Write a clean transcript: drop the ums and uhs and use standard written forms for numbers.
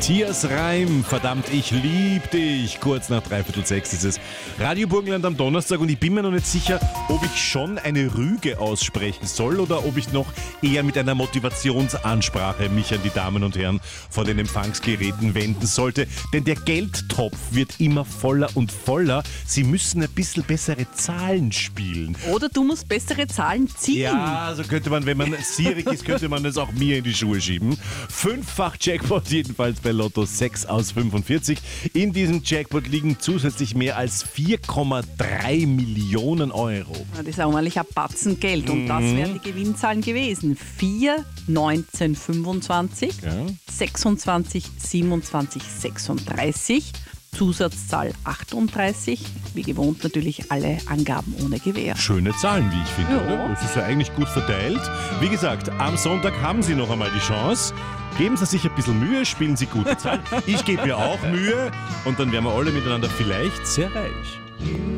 Matthias Reim, verdammt, ich lieb dich. Kurz nach 5:45 ist es. Radio Burgenland am Donnerstag und ich bin mir noch nicht sicher, ob ich schon eine Rüge aussprechen soll oder ob ich noch eher mit einer Motivationsansprache mich an die Damen und Herren vor den Empfangsgeräten wenden sollte. Denn der Geldtopf wird immer voller und voller. Sie müssen ein bisschen bessere Zahlen spielen. Oder du musst bessere Zahlen ziehen. Ja, so könnte man, wenn man sierig ist, könnte man es auch mir in die Schuhe schieben. 5-fach Jackpot jedenfalls bei Lotto 6 aus 45. In diesem Jackpot liegen zusätzlich mehr als 4,3 Millionen Euro. Das ist eigentlich ein Batzen Geld. Und das wären die Gewinnzahlen gewesen. 4, 19, 25, 26, 27, 36. Zusatzzahl 38. Wie gewohnt natürlich alle Angaben ohne Gewähr. Schöne Zahlen, wie ich finde, Ja. oder? Das ist ja eigentlich gut verteilt. Wie gesagt, am Sonntag haben Sie noch einmal die Chance. Geben Sie sich ein bisschen Mühe, spielen Sie gute Zahlen. Ich gebe mir auch Mühe und dann werden wir alle miteinander vielleicht sehr reich.